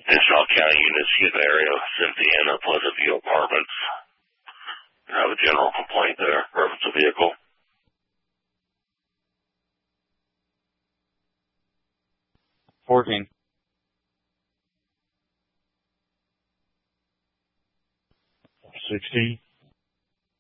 In Shaw County units, Houston area, Cynthiana, Pleasant View Apartments. I have a general complaint there. Reference a vehicle. 14. 16.